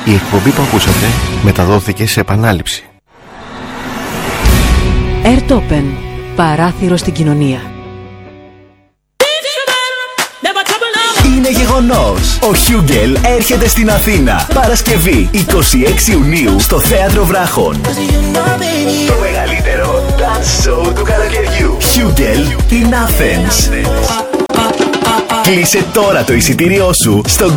Η εκπομπή που ακούσατε μεταδόθηκε σε επανάληψη. Airtopen, παράθυρο στην κοινωνία. Είναι γεγονός! Ο Χιούγκελ έρχεται στην Αθήνα. Παρασκευή 26 Ιουνίου στο Θέατρο Βράχων. Το μεγαλύτερο dance show του καλοκαιριού. Χιούγκελ in Athens. Κλείσε τώρα το εισιτήριό σου στο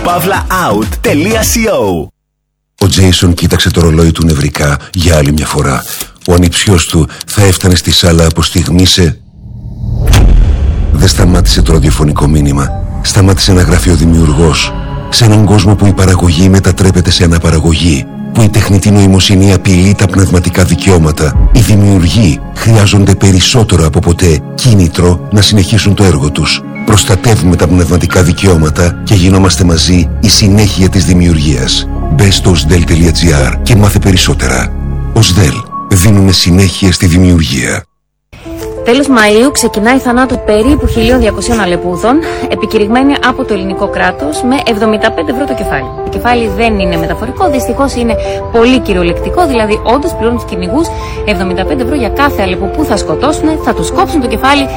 gopavlaout.co. Ο Τζέισον κοίταξε το ρολόι του νευρικά για άλλη μια φορά. Ο ανιψιός του θα έφτανε στη σάλα από στιγμή σε... Δεν σταμάτησε το ραδιοφωνικό μήνυμα. Σταμάτησε να γράφει ο δημιουργός. Σε έναν κόσμο που η παραγωγή μετατρέπεται σε αναπαραγωγή, που η τεχνητή νοημοσύνη απειλεί τα πνευματικά δικαιώματα, οι δημιουργοί χρειάζονται περισσότερο από ποτέ κίνητρο να συνεχίσουν το έργο τους. Προστατεύουμε τα πνευματικά δικαιώματα και γινόμαστε μαζί η συνέχεια της δημιουργίας. Μπες στο osdel.gr και μάθε περισσότερα. Osdel. Δίνουμε συνέχεια στη δημιουργία. Τέλος Μαΐου ξεκινάει η θανάτου περίπου 1.200 αλεπούδων, επικηρυγμένη από το ελληνικό κράτος με 75 ευρώ το κεφάλι. Το κεφάλι δεν είναι μεταφορικό, δυστυχώς είναι πολύ κυριολεκτικό, δηλαδή όντως πληρώνουν τους κυνηγούς 75 ευρώ για κάθε αλεπού που θα σκοτώσουν, θα τους κόψουν το κεφάλι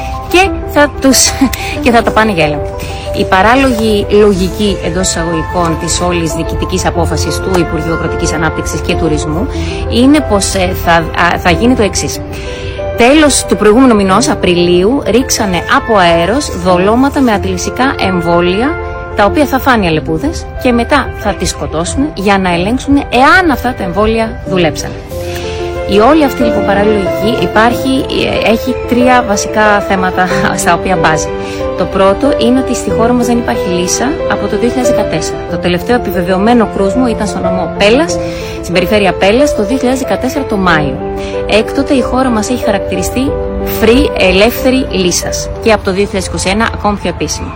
και θα τα πάνε για έλεγχο. Η παράλογη λογική εντός εισαγωγικών της όλης διοικητικής απόφασης του Υπουργείου Αγροτικής Ανάπτυξης και Τουρισμού είναι πως θα γίνει το εξής. Τέλος του προηγούμενου μηνός, Απριλίου, ρίξανε από αέρος δολώματα με αντιλυσικά εμβόλια, τα οποία θα φάνε οι αλεπούδες και μετά θα τις σκοτώσουν για να ελέγξουν εάν αυτά τα εμβόλια δουλέψαν. Η όλη αυτή λοιπόν παραλογική έχει τρία βασικά θέματα στα οποία μπάζει. Το πρώτο είναι ότι στη χώρα μας δεν υπάρχει λύσα από το 2014. Το τελευταίο επιβεβαιωμένο κρούσμο ήταν στο νομό Πέλλας, στην περιφέρεια Πέλλας, το 2014 το Μάιο. Έκτοτε η χώρα μας έχει χαρακτηριστεί free, ελεύθερη λύσας και από το 2021 ακόμη πιο επίσημη.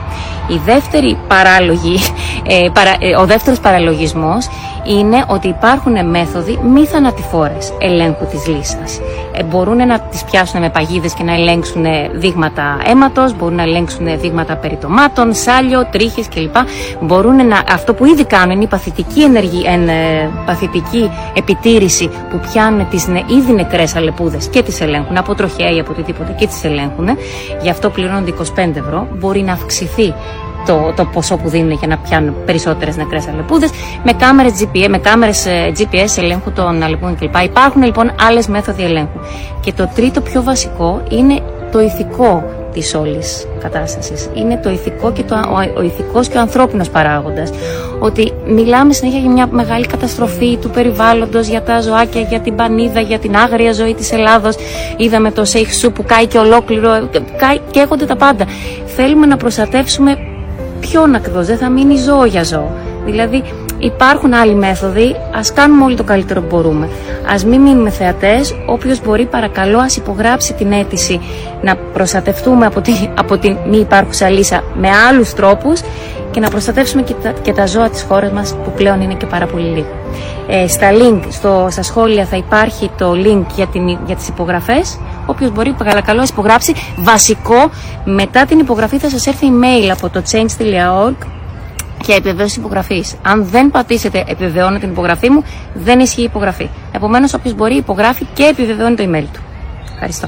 Ο δεύτερος παραλογισμός είναι ότι υπάρχουν μέθοδοι μη θανατηφόρες ελέγχου της λύσας. Μπορούν να τις πιάσουν με παγίδες και να ελέγξουν δείγματα αίματος, μπορούν να ελέγξουν δείγματα περιτομάτων, σάλιο, τρίχες κλπ. Αυτό που ήδη κάνουν είναι η παθητική επιτήρηση που πιάνουν τις ήδη νεκρές αλεπούδες και τις ελέγχουν από τροχέα ή από οτιδήποτε και τις ελέγχουν. Γι' αυτό πληρώνονται 25 ευρώ. Μπορεί να αυξηθεί το ποσό που δίνουν για να πιάνουν περισσότερες νεκρές αλεπούδες με κάμερες GPS ελέγχου των αλεπούδων κλπ. Υπάρχουν λοιπόν άλλες μέθοδοι ελέγχου. Και το τρίτο πιο βασικό είναι το ηθικό της όλης κατάστασης. Είναι το ηθικό και ο ηθικός και ο ανθρώπινος παράγοντας. Ότι μιλάμε συνέχεια για μια μεγάλη καταστροφή του περιβάλλοντος, για τα ζωάκια, για την πανίδα, για την άγρια ζωή της Ελλάδος. Είδαμε το Σέιχ που κάει και ολόκληρο, καίγονται τα πάντα. Θέλουμε να προστατεύσουμε ποιον ακριβώς, δεν θα μείνει ζώο για ζώο. Δηλαδή υπάρχουν άλλοι μέθοδοι, ας κάνουμε όλοι το καλύτερο που μπορούμε. Ας μην μείνουμε θεατές, όποιος μπορεί παρακαλώ ας υπογράψει την αίτηση να προστατευτούμε από την μη υπάρχουσα λύσα με άλλους τρόπους και να προστατεύσουμε και τα ζώα της χώρας μας που πλέον είναι και πάρα πολύ λίγο. Στα σχόλια θα υπάρχει το link για τις υπογραφές. Όποιος μπορεί παρακαλώ ας υπογράψει. Βασικό, μετά την υπογραφή θα σας έρθει email από το change.org και επιβεβαίωση υπογραφής. Αν δεν πατήσετε επιβεβαιώνω την υπογραφή μου, δεν ισχύει η υπογραφή. Επομένως, όποιος μπορεί υπογράφει και επιβεβαιώνει το email του. Ευχαριστώ.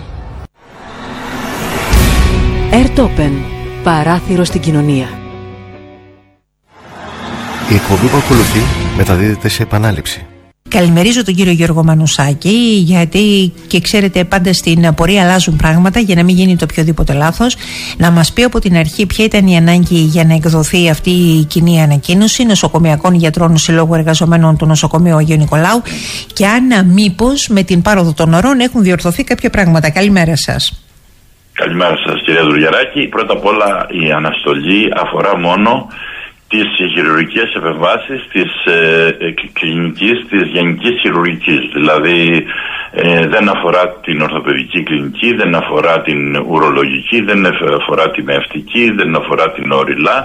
Airtopen, παράθυρο στην κοινωνία. Η εκπομπή που ακολουθεί μεταδίδεται σε επανάληψη. Καλημερίζω τον κύριο Γιώργο Μανουσάκη, γιατί και ξέρετε πάντα στην πορεία αλλάζουν πράγματα για να μην γίνει το οποιοδήποτε λάθος. Να μας πει από την αρχή ποια ήταν η ανάγκη για να εκδοθεί αυτή η κοινή ανακοίνωση νοσοκομειακών γιατρών Συλλόγου Εργαζομένων του Νοσοκομείου Αγίου Νικολάου και αν μήπως με την πάροδο των ωρών έχουν διορθωθεί κάποια πράγματα. Καλημέρα σας. Καλημέρα σας κυρία Δουργεράκη. Πρώτα απ' όλα η αναστολή αφορά μόνο τις χειρουργικές επεμβάσεις της κλινικής, της γενικής χειρουργικής. Δηλαδή δεν αφορά την ορθοπαιδική κλινική, δεν αφορά την ουρολογική, δεν αφορά την νευτική, δεν αφορά την όριλα.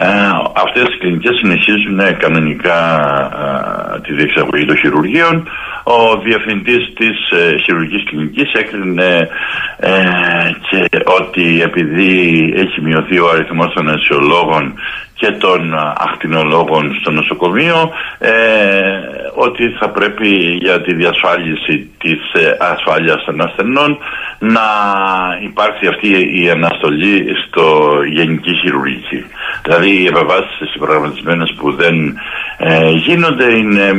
Αυτές οι κλινικές συνεχίζουν κανονικά τη διεξαγωγή των χειρουργείων, ο διευθυντής της χειρουργικής κλινικής έκρινε και ότι επειδή έχει μειωθεί ο αριθμός των αναισθησιολόγων και των ακτινολόγων στο νοσοκομείο, ότι θα πρέπει για τη διασφάλιση της ασφάλειας των ασθενών να υπάρξει αυτή η αναστολή στο γενική χειρουργική. Δηλαδή οι επεμβάσεις προγραμματισμένες που δεν γίνονται είναι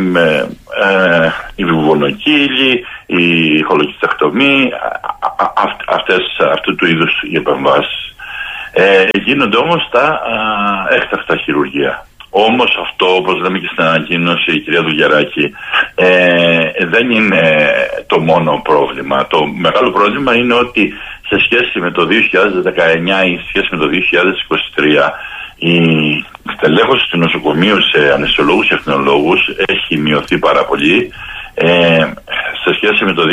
η βουβονοκύλη, η χολοκυστακτομή, αυτού του είδους οι επεμβάσεις. Γίνονται όμως τα έκτακτα χειρουργία. Όμως αυτό, όπως λέμε και στην ανακοίνωση η κυρία Δουλγεράκη, δεν είναι το μόνο πρόβλημα. Το μεγάλο πρόβλημα είναι ότι σε σχέση με το 2019 ή σε σχέση με το 2023 η στελέχωση του νοσοκομείου σε αναισθησιολόγους και ακτινολόγους έχει μειωθεί πάρα πολύ. Σε σχέση με το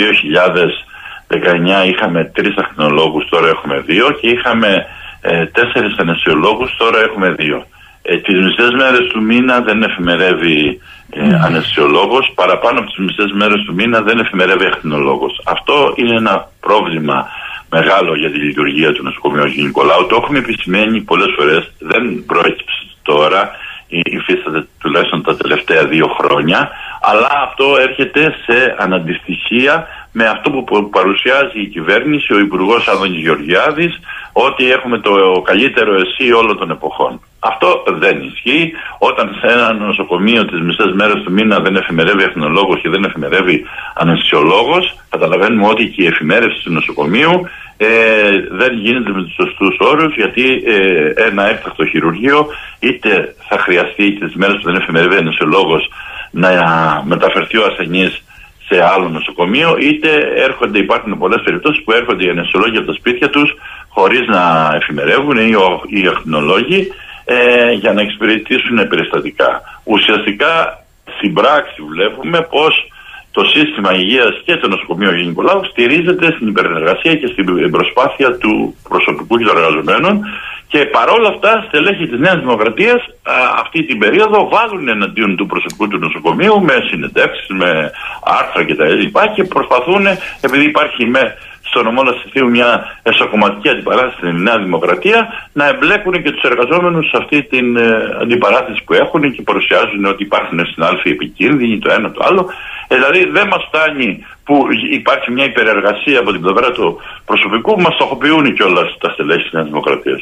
2019 είχαμε 3 ακτινολόγους, τώρα έχουμε 2, και είχαμε 4 αναισθησιολόγους, τώρα έχουμε 2. Τις μισές μέρες του μήνα δεν εφημερεύει αναισθησιολόγος, παραπάνω από τις μισές μέρες του μήνα δεν εφημερεύει ακτινολόγος. Αυτό είναι ένα πρόβλημα μεγάλο για τη λειτουργία του νοσοκομείου Αγίου Νικολάου. Το έχουμε επισημαίνει πολλές φορές, δεν προέκυψε τώρα, υφίσταται τουλάχιστον τα τελευταία 2 χρόνια, αλλά αυτό έρχεται σε αναντιστοιχεία με αυτό που παρουσιάζει η κυβέρνηση, ο Υπουργός Άδωνης Γεωργιάδης, ότι έχουμε το καλύτερο ΕΣΥ όλων των εποχών. Αυτό δεν ισχύει. Όταν σε ένα νοσοκομείο τις μισές μέρες του μήνα δεν εφημερεύει ακτινολόγος και δεν εφημερεύει αναισθησιολόγος, καταλαβαίνουμε ότι και η εφημέρευση του νοσοκομείου δεν γίνεται με τους σωστούς όρους, γιατί ένα έκτακτο χειρουργείο είτε θα χρειαστεί τις μέρες που δεν εφημερεύει αναισθησιολόγος να μεταφερθεί ο ασθενής σε άλλο νοσοκομείο, είτε υπάρχουν πολλές περιπτώσεις που έρχονται οι αναισθησιολόγοι από τα σπίτια τους χωρίς να εφημερεύουν, ή οι ακτινολόγοι, για να εξυπηρετήσουν περιστατικά. Ουσιαστικά στην πράξη βλέπουμε πως το σύστημα υγείας και το νοσοκομείο Αγίου Νικολάου στηρίζεται στην υπερεργασία και στην προσπάθεια του προσωπικού και των εργαζομένων, και παρόλα αυτά στελέχη της Νέας Δημοκρατίας αυτή την περίοδο βάλουν εναντίον του προσωπικού του νοσοκομείου με συνεντεύξεις, με άρθρα κτλ. Και προσπαθούν, επειδή υπάρχει στον νομό Λασιθίου μια εσωκομματική αντιπαράθεση στην Νέα Δημοκρατία, να εμπλέκουν και τους εργαζόμενους σε αυτή την αντιπαράθεση που έχουν και παρουσιάζουν ότι υπάρχουν συνάδελφοι επικίνδυνοι, το ένα το άλλο. Δηλαδή δεν μας φτάνει που υπάρχει μια υπερεργασία από την πλευρά του προσωπικού, μας στοχοποιούν κιόλας τα στελέχη της Νέας Δημοκρατίας.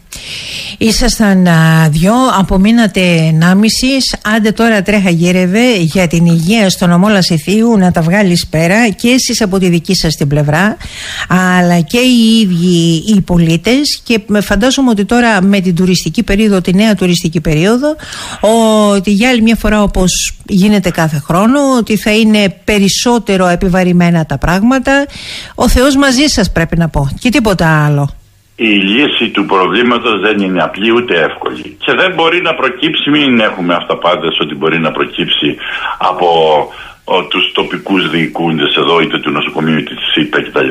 Ήσασταν 2, απομείνατε 1,5. Άντε τώρα τρέχα γύρευε για την υγεία στο νομό Λασιθίου να τα βγάλεις πέρα, και εσείς από τη δική σας την πλευρά, αλλά και οι ίδιοι οι πολίτες. Και φαντάζομαι ότι τώρα με την τουριστική περίοδο, τη νέα τουριστική περίοδο, ότι για άλλη μια φορά, όπως γίνεται κάθε χρόνο, ότι θα είναι περισσότερο επιβαρημένα τα πράγματα. Ο Θεός μαζί σας, πρέπει να πω, και τίποτα άλλο. Η λύση του προβλήματος δεν είναι απλή ούτε εύκολη. Και δεν μπορεί να προκύψει, μην έχουμε αυταπάτες ότι μπορεί να προκύψει από τους τοπικούς διοικούντες εδώ, είτε του νοσοκομείου είτε της ΣΥΤΑ κτλ.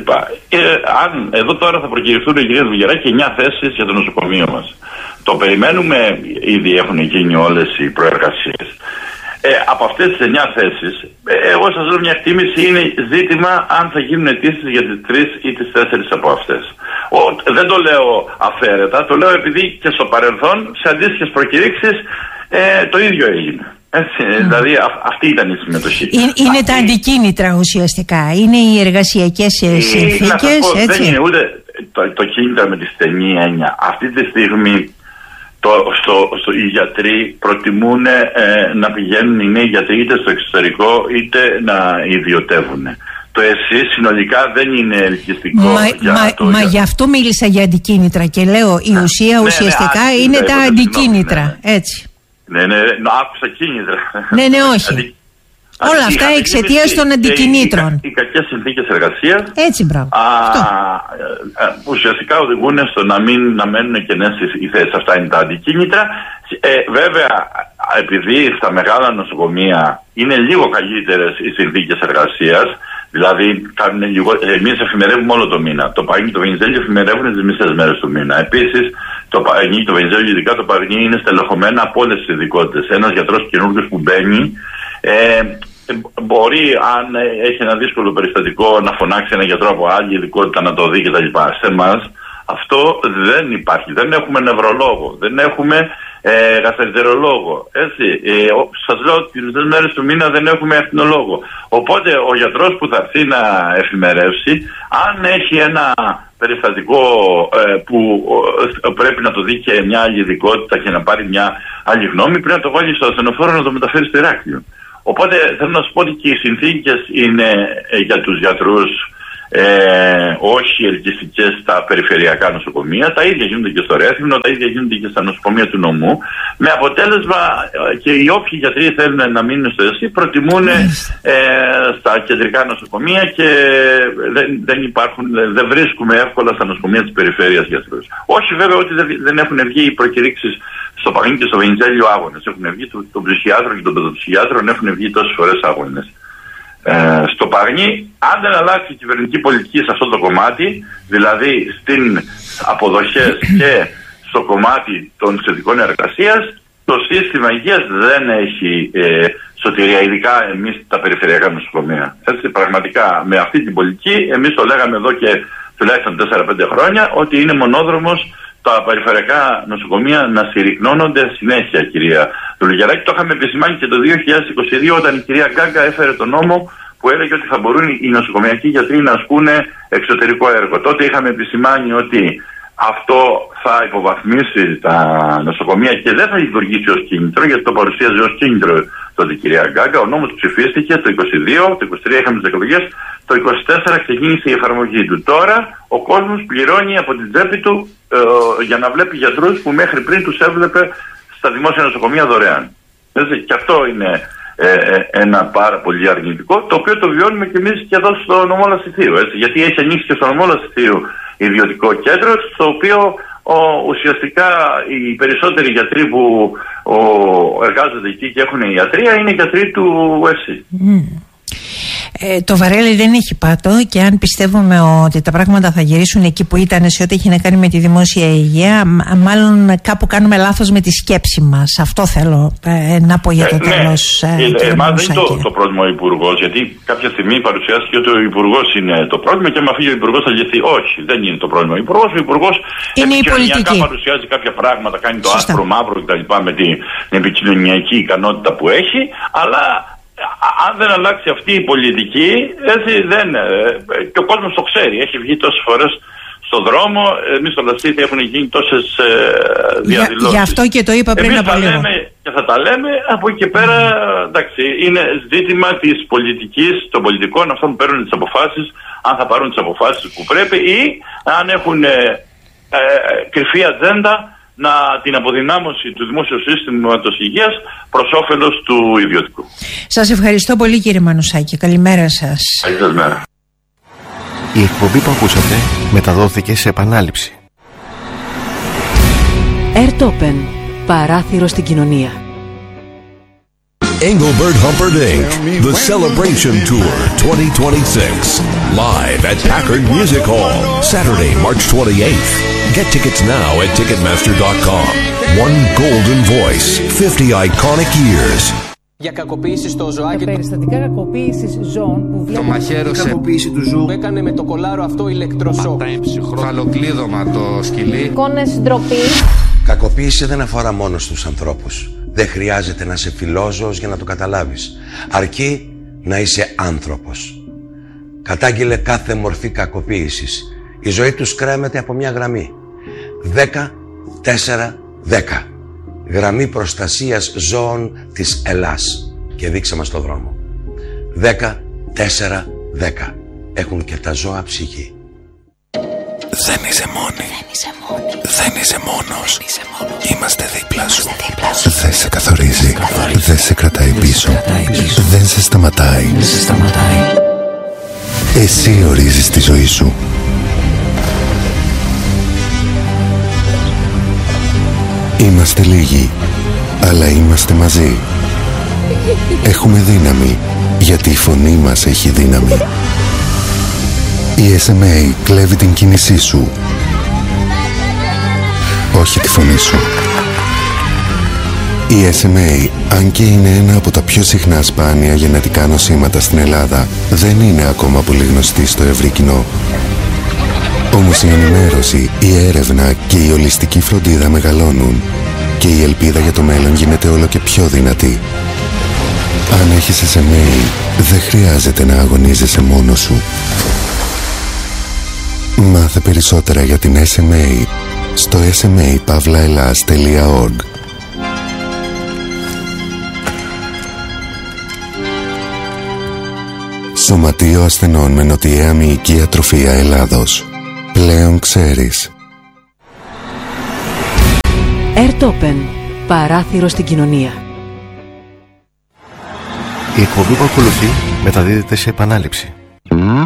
Εδώ τώρα θα προκυρηθούν, η κυρία Δουλγεράκη, 9 θέσεις για το νοσοκομείο μας. Το περιμένουμε, ήδη έχουν γίνει όλες οι προεργασίες. Από αυτές τις 9 θέσεις, εγώ σας δω μια εκτίμηση, είναι ζήτημα αν θα γίνουν αιτήσεις για τις 3 ή τις 4 από αυτές. Δεν το λέω αφαίρετα, το λέω επειδή και στο παρελθόν σε αντίστοιχες προκηρύξεις το ίδιο έγινε. Δηλαδή αυτή ήταν η συμμετοχή. Είναι τα αντικίνητρα ουσιαστικά, είναι οι εργασιακές συνθήκες, έτσι. Δεν είναι ούτε το κίνητρα με τη στενή έννοια. Αυτή τη στιγμή οι γιατροί προτιμούν να πηγαίνουν οι νέοι γιατροί είτε στο εξωτερικό είτε να ιδιωτεύουν. Το ΕΣΥ συνολικά δεν είναι ελκυστικό. Μα γι' αυτό μίλησα για αντικίνητρα και λέω η ουσία ουσιαστικά είναι τα αντικίνητρα. Έτσι. Ναι, άκουσα κίνητρα. Ναι, όχι. Όλα αυτά εξαιτίας των αντικινήτρων. Οι κακές συνθήκες εργασίας. Έτσι, μπράβο. Ουσιαστικά οδηγούν στο να μένουν κενές οι θέσεις. Αυτά είναι τα αντικίνητρα. Βέβαια, επειδή στα μεγάλα νοσοκομεία είναι λίγο καλύτερες οι συνθήκες εργασίας, δηλαδή εμείς εφημερεύουμε όλο το μήνα. Το Παγνί, το Βενιζέλιο εφημερεύουν τις μισές μέρες του μήνα. Επίσης, το Παγνί, το Βενιζέλιο, ειδικά το Παγνί, είναι στελεχωμένα από όλες τις ειδικότητες. Ένας γιατρός καινούργιος που μπαίνει μπορεί, αν έχει ένα δύσκολο περιστατικό, να φωνάξει ένα γιατρό από άλλη ειδικότητα να το δει κτλ. Σε εμάς αυτό δεν υπάρχει. Δεν έχουμε νευρολόγο, δεν έχουμε γαστρεντερολόγο. Σας λέω ότι τις μέρες του μήνα δεν έχουμε ακτινολόγο. Οπότε ο γιατρός που θα έρθει να εφημερεύσει, αν έχει ένα περιστατικό που πρέπει να το δει και μια άλλη ειδικότητα και να πάρει μια άλλη γνώμη, πρέπει να το βάλει στο ασθενοφόρο να το μεταφέρει στο Ηράκλειο. Οπότε θέλω να σου πω ότι και οι συνθήκες είναι για τους γιατρούς όχι ελκυστικές στα περιφερειακά νοσοκομεία. Τα ίδια γίνονται και στο Ρέθυμνο, τα ίδια γίνονται και στα νοσοκομεία του νομού. Με αποτέλεσμα και οι όποιοι γιατροί θέλουν να μείνουν στο ΕΣΥ προτιμούν στα κεντρικά νοσοκομεία και δεν βρίσκουμε εύκολα στα νοσοκομεία της περιφέρειας γιατρούς. Όχι βέβαια ότι δεν έχουν βγει οι προκηρύξεις στο Παγνί και στο Βενιζέλιο άγονες. Έχουν βγει των ψυχιάτρων και των παιδοψυχιάτρων, έχουν βγει τόσες φορές άγονες. Στο Παγνί, αν δεν αλλάξει η κυβερνητική πολιτική σε αυτό το κομμάτι, δηλαδή στην αποδοχές και στο κομμάτι των θετικών εργασίας, το σύστημα υγείας δεν έχει σωτηρία, ειδικά εμείς τα περιφερειακά νοσοκομεία. Έτσι, πραγματικά με αυτή την πολιτική, εμείς το λέγαμε εδώ και τουλάχιστον 4-5 χρόνια, ότι είναι μονόδρομος τα περιφερειακά νοσοκομεία να συρρυκνώνονται συνέχεια, κυρία Δουλουγεράκη. Το είχαμε επισημάνει και το 2022 όταν η κυρία Γκάγκα έφερε τον νόμο που έλεγε ότι θα μπορούν οι νοσοκομιακοί γιατροί να ασκούν εξωτερικό έργο. Τότε είχαμε επισημάνει ότι αυτό θα υποβαθμίσει τα νοσοκομεία και δεν θα λειτουργήσει ως κίνητρο, γιατί το παρουσίαζε ως κίνητρο τότε η κυρία Γκάγκα. Ο νόμος ψηφίστηκε το 22, το 23 είχαμε τις εκλογές, το 24 ξεκίνησε η εφαρμογή του. Τώρα ο κόσμος πληρώνει από την τσέπη του για να βλέπει γιατρούς που μέχρι πριν τους έβλεπε στα δημόσια νοσοκομεία δωρεάν. Και αυτό είναι ένα πάρα πολύ αρνητικό, το οποίο το βιώνουμε και εμείς και εδώ στο νομό Λασιθίου. Γιατί έχει ανοίξει και στο νομό Λασιθίου ιδιωτικό κέντρο, στο οποίο ουσιαστικά οι περισσότεροι γιατροί που εργάζονται εκεί και έχουν ιατρία είναι γιατροί του ΕΣΥ. Το βαρέλι δεν έχει πάτο και αν πιστεύουμε ότι τα πράγματα θα γυρίσουν εκεί που ήταν σε ό,τι έχει να κάνει με τη δημόσια υγεία, μάλλον κάπου κάνουμε λάθος με τη σκέψη μας. Αυτό θέλω να πω για το τέλος. Μα δεν είναι το πρόβλημα ο Υπουργός, γιατί κάποια στιγμή παρουσιάστηκε ότι ο Υπουργός είναι το πρόβλημα και άμα φύγει ο Υπουργός θα λυθεί. Όχι, δεν είναι το πρόβλημα. Ο Υπουργός επικοινωνιακά παρουσιάζει κάποια πράγματα, κάνει το άσπρο μαύρο κτλ. Με την επικοινωνιακή ικανότητα που έχει, αλλά αν δεν αλλάξει αυτή η πολιτική, έτσι και ο κόσμος το ξέρει. Έχει βγει τόσες φορές στον δρόμο, εμείς στο Λασίθι έχουν γίνει τόσες διαδηλώσεις. Γι' αυτό και το είπα πριν από λίγο. Και θα τα λέμε από εκεί και πέρα, εντάξει, είναι ζήτημα της πολιτικής, των πολιτικών, αυτών που παίρνουν τις αποφάσεις, αν θα πάρουν τις αποφάσεις που πρέπει ή αν έχουν κρυφή ατζέντα την αποδυνάμωση του δημόσιου σύστηματος υγείας προς όφελος του ιδιωτικού. Σας ευχαριστώ πολύ κύριε Μανουσάκη. Καλημέρα σας. Καλημέρα. Η εκπομπή που ακούσατε μεταδόθηκε σε επανάληψη. Airtopen. Παράθυρο στην κοινωνία. Engelbert Humperdinck, The Celebration Tour 2026. Live at Packard Music Hall, Saturday, March 28th. Get tickets now at Ticketmaster.com. One golden voice, 50 iconic years. Για κακοποίηση στο ζωάκι. Περιστατικά κακοποίησης ζώων που το μαχαίρωσε. Κακοποίηση του ζώου. Που έκανε με το κολάρο αυτό ηλεκτροσόκ. Φαλοκλείδωμα το σκυλί. Εικόνες ντροπή. Κακοποίηση δεν αφορά μόνο στους ανθρώπους. Δεν χρειάζεται να είσαι φιλόζωος για να το καταλάβεις. Αρκεί να είσαι άνθρωπος. Κατάγγειλε κάθε μορφή κακοποίησης. Η ζωή τους κρέμεται από μια γραμμή. 10-4-10. Γραμμή προστασίας ζώων της Ελλάς. Και δείξε μας το δρόμο. 10-4-10. Έχουν και τα ζώα ψυχή. Δεν είσαι μόνη. Δεν είσαι μόνος. Είμαστε δίπλα σου. Δεν σε καθορίζει. Δεν σε κρατάει πίσω. Δεν σε σταματάει. Εσύ ορίζεις τη ζωή σου. Είμαστε λίγοι, αλλά είμαστε μαζί. Έχουμε δύναμη, γιατί η φωνή μας έχει δύναμη. Η SMA κλέβει την κίνησή σου, όχι τη φωνή σου. Η SMA, αν και είναι ένα από τα πιο συχνά σπάνια γενετικά νοσήματα στην Ελλάδα, δεν είναι ακόμα πολύ γνωστή στο ευρύ κοινό. Όμως η ενημέρωση, η έρευνα και η ολιστική φροντίδα μεγαλώνουν και η ελπίδα για το μέλλον γίνεται όλο και πιο δυνατή. Αν έχεις SMA, δεν χρειάζεται να αγωνίζεσαι μόνος σου. Μάθε περισσότερα για την SMA στο sma-elas.org. Σωματείο Ασθενών με Νοτιαία Μυϊκή Ατροφία Ελλάδος. Πλέον ξέρεις. Airtopen. Παράθυρο στην κοινωνία. Η εκπομπή που ακολουθεί μεταδίδεται σε επανάληψη.